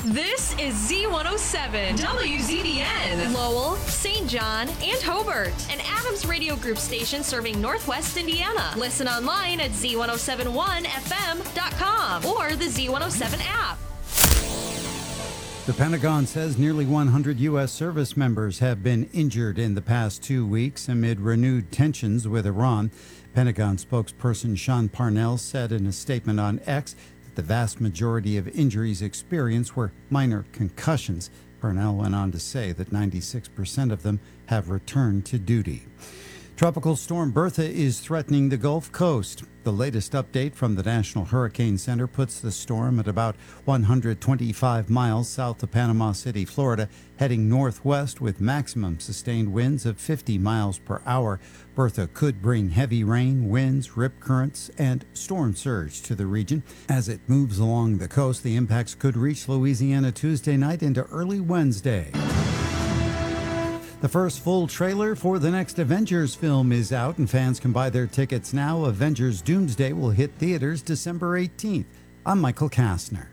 This is Z107, WZDN, Lowell, St. John, and Hobart, an Adams Radio Group station serving Northwest Indiana. Listen online at Z1071FM.com or the Z107 app. The Pentagon says nearly 100 U.S. service members have been injured in the past 2 weeks amid renewed tensions with Iran. Pentagon spokesperson Sean Parnell said in a statement on X that the vast majority of injuries experienced were minor concussions. Parnell went on to say that 96% of them have returned to duty. Tropical storm Bertha is threatening the Gulf Coast. The latest update from the National Hurricane Center puts the storm at about 125 miles south of Panama City, Florida, heading northwest with maximum sustained winds of 50 miles per hour. Bertha could bring heavy rain, winds, rip currents, and storm surge to the region. As it moves along the coast, the impacts could reach Louisiana Tuesday night into early Wednesday. The first full trailer for the next Avengers film is out, and fans can buy their tickets now. Avengers Doomsday will hit theaters December 18th. I'm Michael Kastner.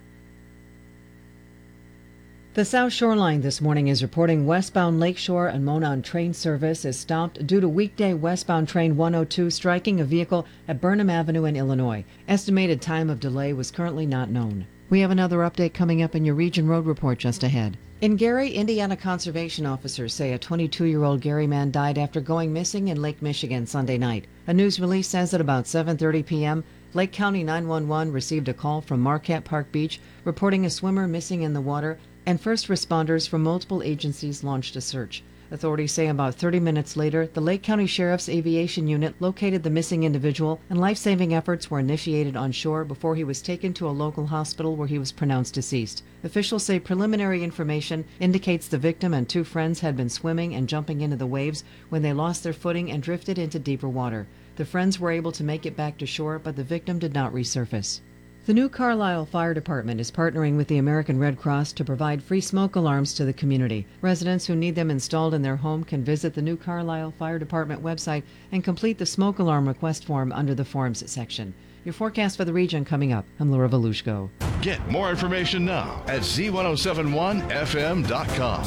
The South Shoreline this morning is reporting westbound Lakeshore and Monon train service is stopped due to weekday westbound train 102 striking a vehicle at Burnham Avenue in Illinois. Estimated time of delay was currently not known. We have another update coming up in your Region Road Report just ahead. In Gary, Indiana conservation officers say a 22-year-old Gary man died after going missing in Lake Michigan Sunday night. A news release says at about 7:30 p.m., Lake County 911 received a call from Marquette Park Beach reporting a swimmer missing in the water, and first responders from multiple agencies launched a search. Authorities say about 30 minutes later, the Lake County Sheriff's Aviation Unit located the missing individual, and life-saving efforts were initiated on shore before he was taken to a local hospital where he was pronounced deceased. Officials say preliminary information indicates the victim and two friends had been swimming and jumping into the waves when they lost their footing and drifted into deeper water. The friends were able to make it back to shore, but the victim did not resurface. The New Carlisle Fire Department is partnering with the American Red Cross to provide free smoke alarms to the community. Residents who need them installed in their home can visit the New Carlisle Fire Department website and complete the smoke alarm request form under the Forms section. Your forecast for the region coming up. I'm Laura Volushko. Get more information now at Z1071FM.com.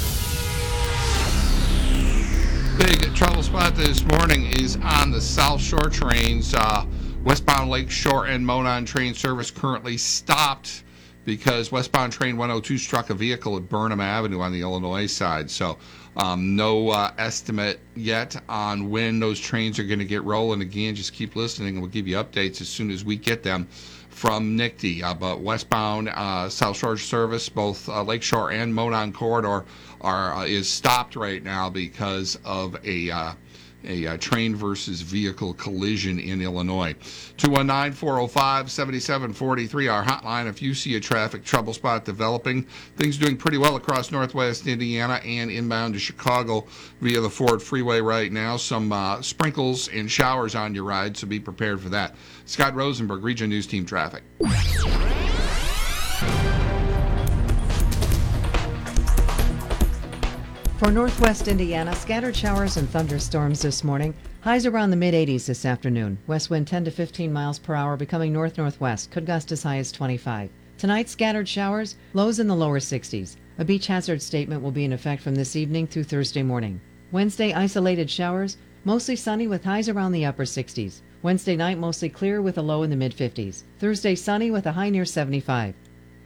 Big trouble spot this morning is on the South Shore trains. Westbound Lakeshore and Monon train service currently stopped because westbound train 102 struck a vehicle at Burnham Avenue on the Illinois side. So no estimate yet on when those trains are going to get rolling again. Just keep listening and we'll give you updates as soon as we get them from NICTE. But westbound South Shore service, both Lakeshore and Monon corridor, is stopped right now because of a train versus vehicle collision in Illinois. 219-405-7743, our hotline if you see a traffic trouble spot developing. Things doing pretty well across northwest Indiana and inbound to Chicago via the Ford Freeway right now. Some sprinkles and showers on your ride, so be prepared for that. Scott Rosenberg, Region News Team Traffic. For northwest Indiana, scattered showers and thunderstorms this morning. Highs around the mid-80s this afternoon. West wind 10 to 15 miles per hour, becoming north-northwest. Could gust as high as 25. Tonight, scattered showers, lows in the lower 60s. A beach hazard statement will be in effect from this evening through Thursday morning. Wednesday, isolated showers, mostly sunny with highs around the upper 60s. Wednesday night, mostly clear with a low in the mid-50s. Thursday, sunny with a high near 75.